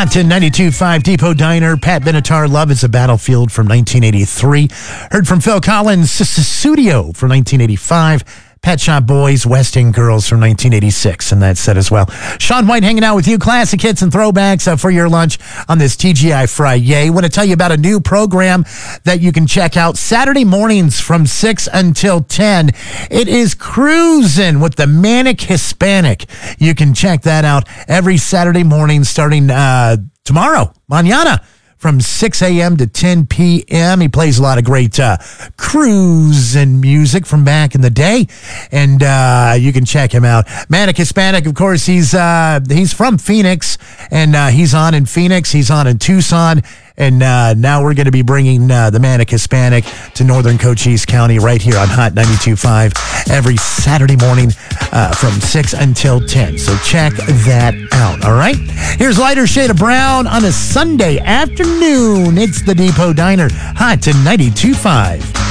Hot to 92.5 Depot Diner. Pat Benatar, Love is a Battlefield from 1983. Heard from Phil Collins, Sussudio from 1985. Pet Shop Boys, West End Girls from 1986, and that's set as well. Sean White hanging out with you, classic hits and throwbacks for your lunch on this TGI Friday. Want to tell you about a new program that you can check out Saturday mornings from 6 until 10. It is Cruising with the Manic Hispanic. You can check that out every Saturday morning starting tomorrow, mañana, from 6 a.m. to 10 p.m. He plays a lot of great cruising music from back in the day, and you can check him out. Manic Hispanic, of course, he's from Phoenix, and he's on in Phoenix, he's on in Tucson, and now we're going to be bringing the Manic Hispanic to northern Cochise County right here on Hot 92.5 every Saturday morning from 6 until 10. So check that out, all right? Here's Lighter Shade of Brown on a Sunday afternoon. It's the Depot Diner, Hot to 92.5.